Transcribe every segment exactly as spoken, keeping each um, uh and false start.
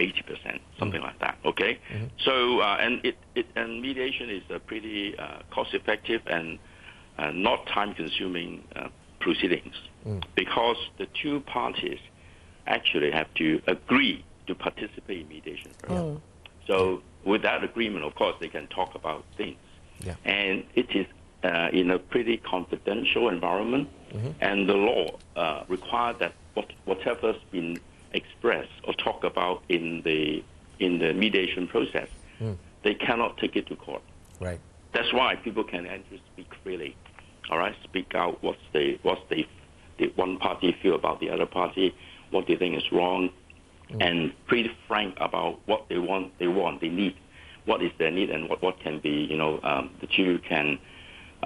eighty percent, something mm-hmm. like that. Okay, mm-hmm. so uh, and it, it and mediation is a pretty uh, cost-effective and uh, not time-consuming uh, proceedings mm. because the two parties actually have to agree to participate in mediation. Mm. So with that agreement, of course, they can talk about things, yeah. and it is uh, in a pretty confidential environment, mm-hmm. and the law uh, requires that what, whatever's been expressed or talked about in the in the mediation process, mm. they cannot take it to court. Right. That's why people can enter speak freely. All right, speak out what's the what's the, the one party feel about the other party, what they think is wrong, mm. and pretty frank about what they want, they want, they need, what is their need, and what, what can be, you know, um, the two can uh,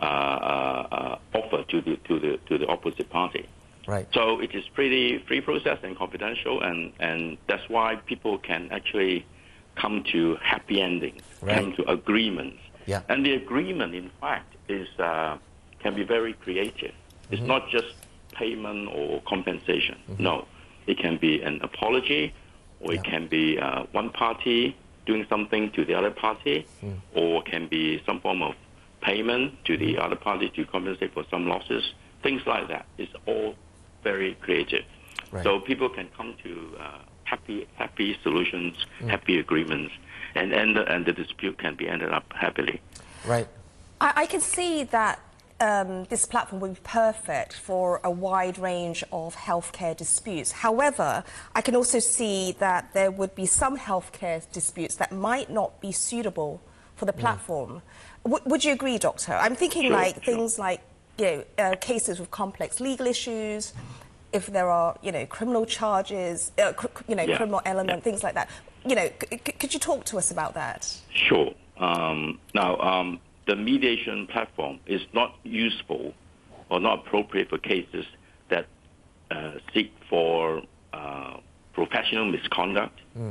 uh, offer to the to the to the opposite party. Right. So it is pretty free process and confidential, and, and that's why people can actually come to happy endings, right. come to agreements. Yeah. And the agreement, in fact, is uh, can be very creative. It's mm-hmm. not just payment or compensation. Mm-hmm. No, it can be an apology, or yeah. it can be uh, one party doing something to the other party, mm. or can be some form of payment to the other party to compensate for some losses. Things like that. It's all very creative. Right. So people can come to uh, happy happy solutions, mm. happy agreements, and, and, and the dispute can be ended up happily. Right. I, I can see that um, this platform would be perfect for a wide range of healthcare disputes. However, I can also see that there would be some healthcare disputes that might not be suitable for the platform. Mm. W would you agree, Doctor? I'm thinking sure, like sure. things like you know, uh, cases with complex legal issues, if there are, you know, criminal charges, uh, cr you know, yeah. criminal element, yeah. things like that. You know, c could you talk to us about that? Sure. Um, now, um, the mediation platform is not useful or not appropriate for cases that uh, seek for uh, professional misconduct, mm.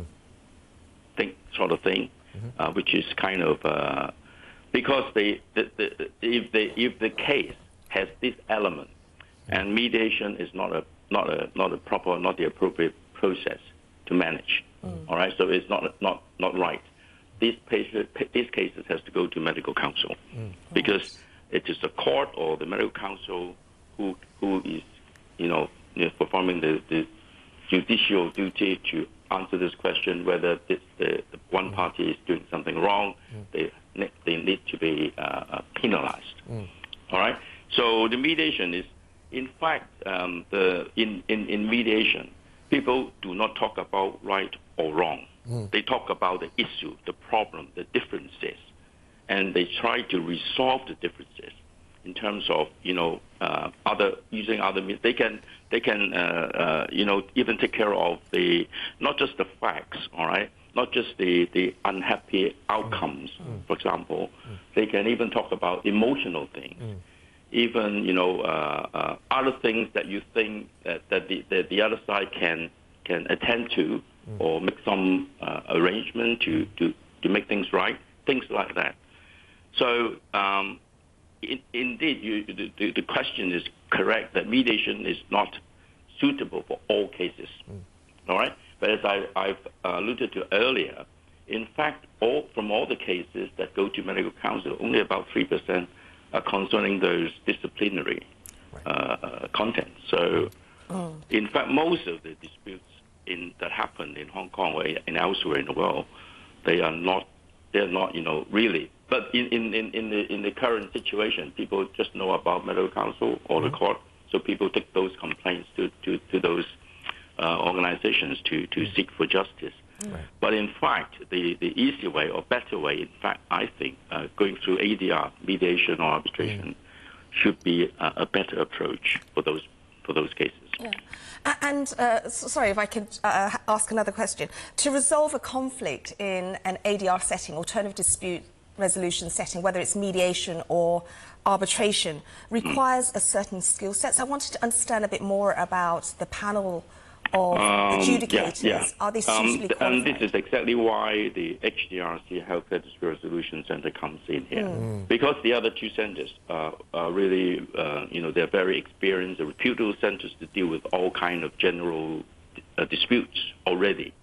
thing, sort of thing, mm-hmm. uh, which is kind of uh, because they, the, the, if the if the case has this element, and mediation is not a not a not a proper, not the appropriate process to manage. Mm. All right, so it's not not not right. These cases these cases has to go to medical counsel mm. because it is the court or the medical counsel who who is you know, you know performing the, the judicial duty to answer this question whether this, the, the one mm. party is doing something wrong. Mm. They they need to be uh, penalized. Mm. All right. So the mediation is, in fact, um, the in, in, in mediation, people do not talk about right or wrong. Mm. They talk about the issue, the problem, the differences, and they try to resolve the differences in terms of you know uh, other using other means. They can they can uh, uh, you know even take care of the not just the facts. All right. Not just the, the unhappy outcomes, mm. for example. Mm. They can even talk about emotional things, mm. even you know uh, uh, other things that you think that, that the, the, the other side can can attend to mm. or make some uh, arrangement to, to, to make things right, things like that. So um, in, indeed, you, the, the question is correct that mediation is not suitable for all cases. Mm. All right. But as I, I've alluded to earlier, in fact, all, from all the cases that go to medical counsel, only about three percent are concerning those disciplinary right. uh, contents. So, oh. in fact, most of the disputes in, that happen in Hong Kong or in elsewhere in the world, they are not, they're not, you know, really. But in, in, in, the, in the current situation, people just know about medical counsel or mm-hmm. the court, so people take those complaints to, to, to those Uh, organizations to, to mm. seek for justice. Right. But in fact, the, the easy way or better way, in fact, I think, uh, going through A D R, mediation or arbitration, mm. should be a, a better approach for those, for those cases. Yeah. And, uh, so, sorry, if I could uh, ask another question. To resolve a conflict in an A D R setting, alternative dispute resolution setting, whether it's mediation or arbitration, requires mm. a certain skill set. So I wanted to understand a bit more about the panel of um, adjudicators. Yeah, yeah. Are they suitably um, qualified? And this is exactly why the H D R C Healthcare Dispute Resolution Center comes in here. Mm. Because the other two centers are, are really, uh, you know, they're very experienced, they're reputable centers to deal with all kind of general uh, disputes already.